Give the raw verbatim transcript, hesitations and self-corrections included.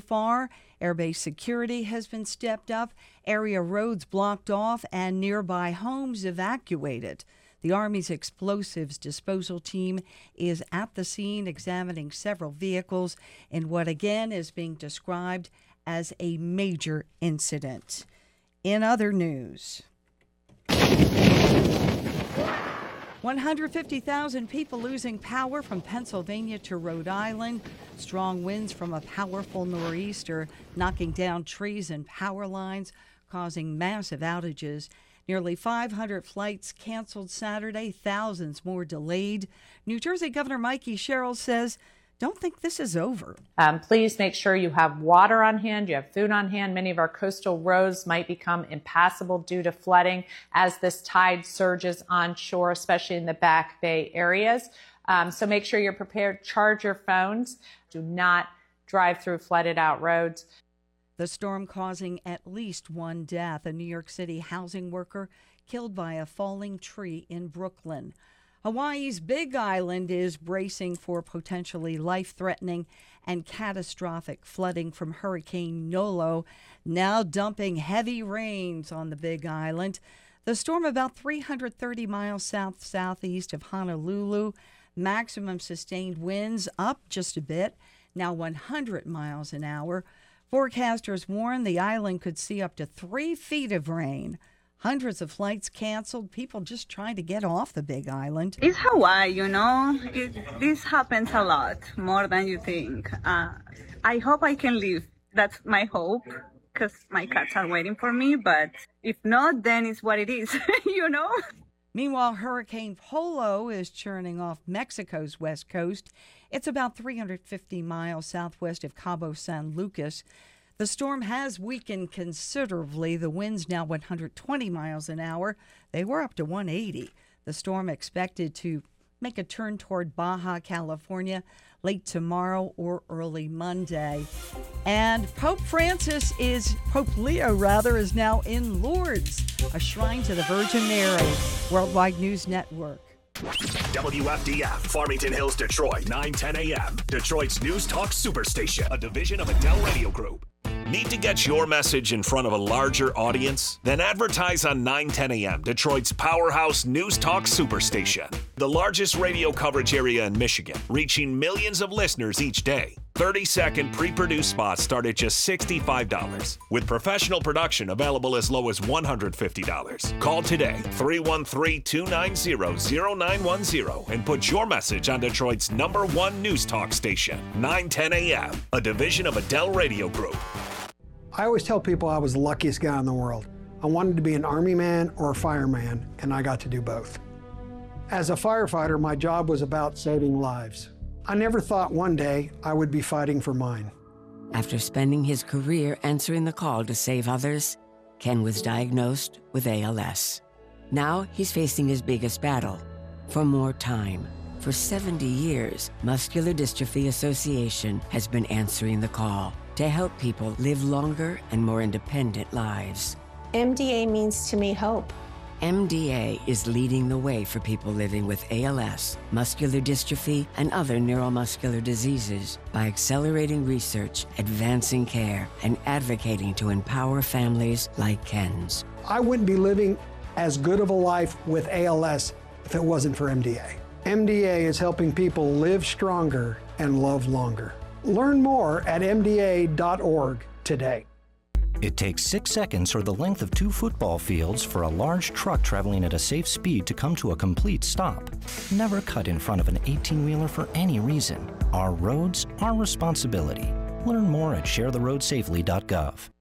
far. Airbase security has been stepped up, area roads blocked off, and nearby homes evacuated. The Army's explosives disposal team is at the scene examining several vehicles in what again is being described as a major incident. In other news, one hundred fifty thousand people losing power from Pennsylvania to Rhode Island. Strong winds from a powerful nor'easter knocking down trees and power lines, causing massive outages. Nearly five hundred flights canceled Saturday, thousands more delayed. New Jersey Governor Mikey Sherrill says, don't think this is over. Um, please make sure you have water on hand, you have food on hand. Many of our coastal roads might become impassable due to flooding as this tide surges onshore, especially in the Back Bay areas. Um, so make sure you're prepared. Charge your phones. Do not drive through flooded out roads. The storm causing at least one death, a New York City housing worker killed by a falling tree in Brooklyn. Hawaii's Big Island is bracing for potentially life-threatening and catastrophic flooding from Hurricane Nolo, now dumping heavy rains on the Big Island. The storm about three hundred thirty miles south-southeast of Honolulu. Maximum sustained winds up just a bit, now one hundred miles an hour. Forecasters warn the island could see up to three feet of rain. Hundreds of flights canceled, people just trying to get off the Big Island. It's Hawaii, you know. It, this happens a lot, more than you think. Uh, I hope I can leave. That's my hope, because my cats are waiting for me. But if not, then it's what it is, you know. Meanwhile, Hurricane Polo is churning off Mexico's west coast. It's about three hundred fifty miles southwest of Cabo San Lucas. The storm has weakened considerably. The winds now one hundred twenty miles an hour. They were up to one hundred eighty. The storm expected to make a turn toward Baja California late tomorrow or early Monday. And Pope Francis is, Pope Leo rather, is now in Lourdes, a shrine to the Virgin Mary. Worldwide News Network. W F D F, Farmington Hills, Detroit, nine ten a.m. Detroit's News Talk Superstation, a division of Adele Radio Group. Need to get your message in front of a larger audience? Then advertise on nine ten a.m., Detroit's powerhouse News Talk Superstation. The largest radio coverage area in Michigan, reaching millions of listeners each day. thirty-second pre-produced spots start at just sixty-five dollars, with professional production available as low as one hundred fifty dollars. Call today, three one three, two nine zero, zero nine one zero, and put your message on Detroit's number one News Talk station, nine ten a.m., a division of Adele Radio Group. I always tell people I was the luckiest guy in the world. I wanted to be an Army man or a fireman, and I got to do both. As a firefighter, my job was about saving lives. I never thought one day I would be fighting for mine. After spending his career answering the call to save others, Ken was diagnosed with A L S. Now he's facing his biggest battle, for more time. For seventy years, Muscular Dystrophy Association has been answering the call to help people live longer and more independent lives. M D A means to me hope. M D A is leading the way for people living with A L S, muscular dystrophy, and other neuromuscular diseases by accelerating research, advancing care, and advocating to empower families like Ken's. I wouldn't be living as good of a life with A L S if it wasn't for M D A. M D A is helping people live stronger and love longer. Learn more at M D A dot org today. It takes six seconds or the length of two football fields for a large truck traveling at a safe speed to come to a complete stop. Never cut in front of an eighteen-wheeler for any reason. Our roads, our responsibility. Learn more at share the road safely dot gov.